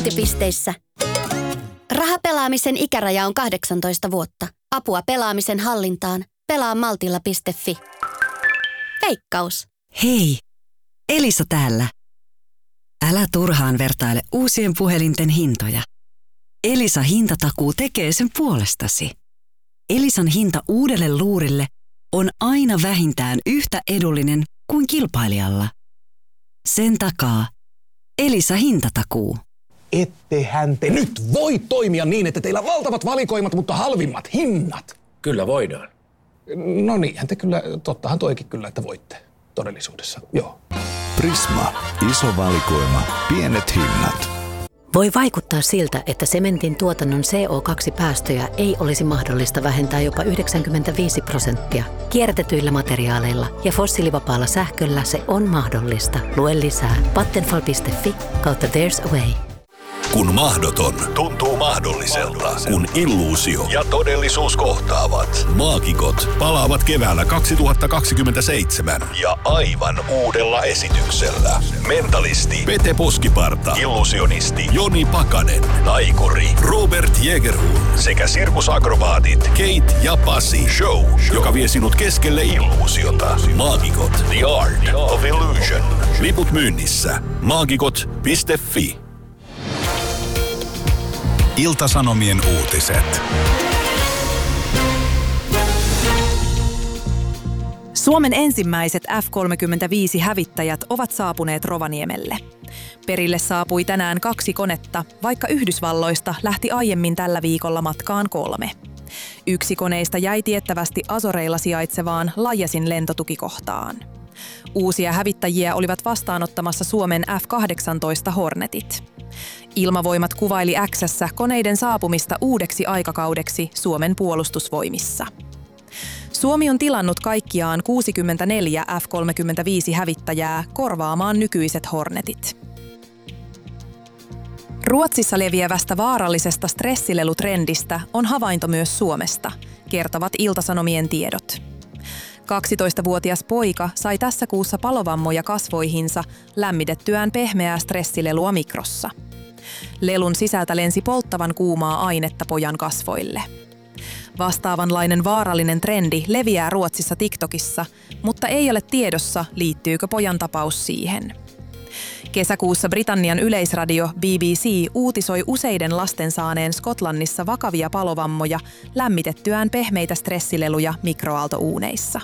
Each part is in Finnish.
Korttipisteissä. Rahapelaamisen ikäraja on 18 vuotta. Apua pelaamisen hallintaan. Pelaa Maltilla.fi. Veikkaus. Hei, Elisa täällä. Älä turhaan vertaile uusien puhelinten hintoja. Elisa hintatakuu tekee sen puolestasi. Elisan hinta uudelle luurille on aina vähintään yhtä edullinen kuin kilpailijalla. Sen takaa Elisa hintatakuu. Ettehän te nyt voi toimia niin, että teillä on valtavat valikoimat, mutta halvimmat hinnat. Kyllä voidaan. No niinhän te kyllä, tottahan toikin kyllä, että voitte todellisuudessa, joo. Prisma. Iso valikoima. Pienet hinnat. Voi vaikuttaa siltä, että sementin tuotannon CO2-päästöjä ei olisi mahdollista vähentää jopa 95%. Kierrätetyillä materiaaleilla ja fossiilivapaalla sähköllä se on mahdollista. Lue lisää vattenfall.fi/there's a way. Kun mahdoton tuntuu mahdolliselta, kun illuusio ja todellisuus kohtaavat. Maagikot palaavat keväällä 2027 ja aivan uudella esityksellä. Mentalisti Pete Poskiparta, illusionisti Joni Pakanen, taikuri Robert Jägerhul sekä sirkusakrobaatit Kate ja Pasi. Show, joka vie sinut keskelle illuusiota. Maagikot, The Art of Illusion. Liput myynnissä. Maagikot.fi. Ilta-Sanomien uutiset. Suomen ensimmäiset F-35-hävittäjät ovat saapuneet Rovaniemelle. Perille saapui tänään 2 konetta, vaikka Yhdysvalloista lähti aiemmin tällä viikolla matkaan 3. Yksi koneista jäi tiettävästi Azoreilla sijaitsevaan Lajasin lentotukikohtaan. Uusia hävittäjiä olivat vastaanottamassa Suomen F-18 Hornetit. Ilmavoimat kuvaili X:ssä koneiden saapumista uudeksi aikakaudeksi Suomen puolustusvoimissa. Suomi on tilannut kaikkiaan 64 F-35-hävittäjää korvaamaan nykyiset Hornetit. Ruotsissa leviävästä vaarallisesta stressilelutrendistä on havainto myös Suomesta, kertovat Ilta-Sanomien tiedot. 12-vuotias poika sai tässä kuussa palovammoja kasvoihinsa lämmitettyään pehmeää stressilelua mikrossa. Lelun sisältä lensi polttavan kuumaa ainetta pojan kasvoille. Vastaavanlainen vaarallinen trendi leviää Ruotsissa TikTokissa, mutta ei ole tiedossa, liittyykö pojan tapaus siihen. Kesäkuussa Britannian yleisradio BBC uutisoi useiden lasten saaneen Skotlannissa vakavia palovammoja lämmitettyään pehmeitä stressileluja mikroaaltouuneissa.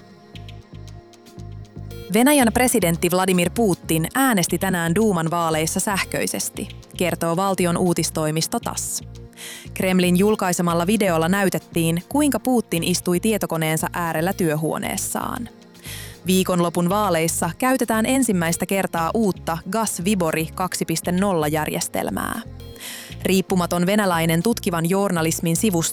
Venäjän presidentti Vladimir Putin äänesti tänään Duuman vaaleissa sähköisesti, kertoo valtion uutistoimisto TASS. Kremlin julkaisemalla videolla näytettiin, kuinka Putin istui tietokoneensa äärellä työhuoneessaan. Viikonlopun vaaleissa käytetään ensimmäistä kertaa uutta Gas Vibori 2.0-järjestelmää. Riippumaton venäläinen tutkivan journalismin sivusto